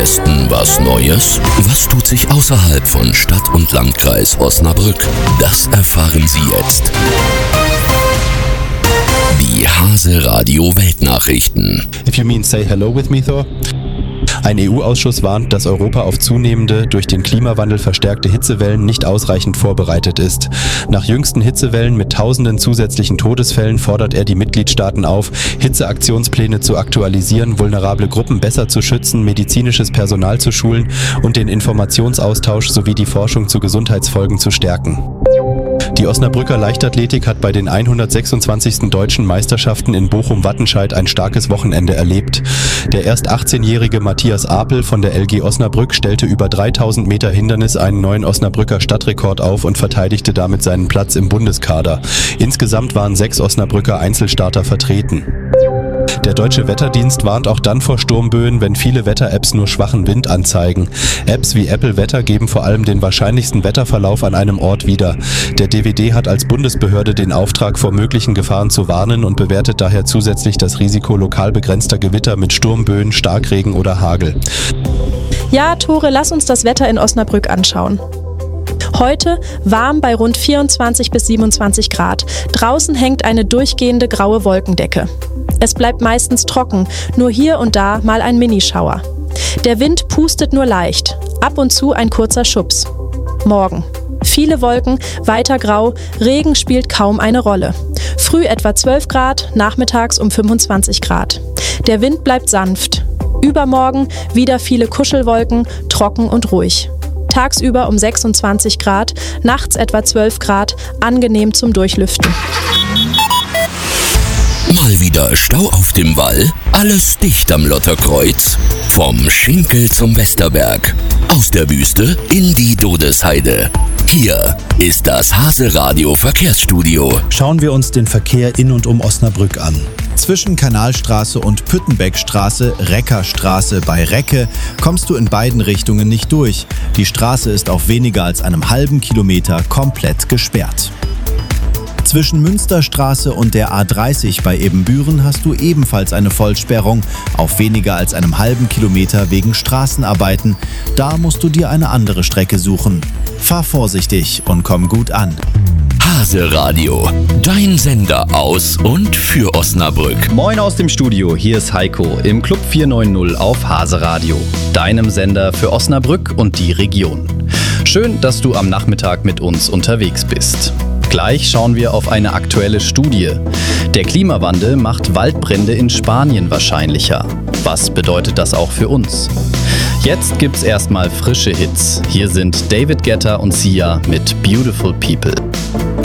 Westen was Neues? Was tut sich außerhalb von Stadt und Landkreis Osnabrück? Das erfahren Sie jetzt. Die Hase Radio Weltnachrichten. If you mean say hello with me, Thor? Ein EU-Ausschuss warnt, dass Europa auf zunehmende, durch den Klimawandel verstärkte Hitzewellen nicht ausreichend vorbereitet ist. Nach jüngsten Hitzewellen mit tausenden zusätzlichen Todesfällen fordert er die Mitgliedstaaten auf, Hitzeaktionspläne zu aktualisieren, vulnerable Gruppen besser zu schützen, medizinisches Personal zu schulen und den Informationsaustausch sowie die Forschung zu Gesundheitsfolgen zu stärken. Die Osnabrücker Leichtathletik hat bei den 126. Deutschen Meisterschaften in Bochum-Wattenscheid ein starkes Wochenende erlebt. Der erst 18-jährige Matthias Apel von der LG Osnabrück stellte über 3000 Meter Hindernis einen neuen Osnabrücker Stadtrekord auf und verteidigte damit seinen Platz im Bundeskader. Insgesamt waren 6 Osnabrücker Einzelstarter vertreten. Der Deutsche Wetterdienst warnt auch dann vor Sturmböen, wenn viele Wetter-Apps nur schwachen Wind anzeigen. Apps wie Apple Wetter geben vor allem den wahrscheinlichsten Wetterverlauf an einem Ort wieder. Der DWD hat als Bundesbehörde den Auftrag, vor möglichen Gefahren zu warnen und bewertet daher zusätzlich das Risiko lokal begrenzter Gewitter mit Sturmböen, Starkregen oder Hagel. Ja, Tore, lass uns das Wetter in Osnabrück anschauen. Heute warm bei rund 24 bis 27 Grad. Draußen hängt eine durchgehende graue Wolkendecke. Es bleibt meistens trocken, nur hier und da mal ein Minischauer. Der Wind pustet nur leicht, ab und zu ein kurzer Schubs. Morgen. Viele Wolken, weiter grau, Regen spielt kaum eine Rolle. Früh etwa 12 Grad, nachmittags um 25 Grad. Der Wind bleibt sanft. Übermorgen wieder viele Kuschelwolken, trocken und ruhig. Tagsüber um 26 Grad, nachts etwa 12 Grad, angenehm zum Durchlüften. Mal wieder Stau auf dem Wall, alles dicht am Lotterkreuz. Vom Schinkel zum Westerberg, aus der Wüste in die Dodesheide. Hier ist das Hase Radio Verkehrsstudio. Schauen wir uns den Verkehr in und um Osnabrück an. Zwischen Kanalstraße und Püttenbeckstraße, Reckerstraße bei Recke, kommst du in beiden Richtungen nicht durch. Die Straße ist auf weniger als einem halben Kilometer komplett gesperrt. Zwischen Münsterstraße und der A30 bei Ebenbüren hast du ebenfalls eine Vollsperrung auf weniger als einem halben Kilometer wegen Straßenarbeiten. Da musst du dir eine andere Strecke suchen. Fahr vorsichtig und komm gut an. Hase Radio, dein Sender aus und für Osnabrück. Moin aus dem Studio, hier ist Heiko im Club 490 auf Hase Radio, deinem Sender für Osnabrück und die Region. Schön, dass du am Nachmittag mit uns unterwegs bist. Gleich schauen wir auf eine aktuelle Studie. Der Klimawandel macht Waldbrände in Spanien wahrscheinlicher. Was bedeutet das auch für uns? Jetzt gibt's erstmal frische Hits. Hier sind David Guetta und Sia mit Beautiful People.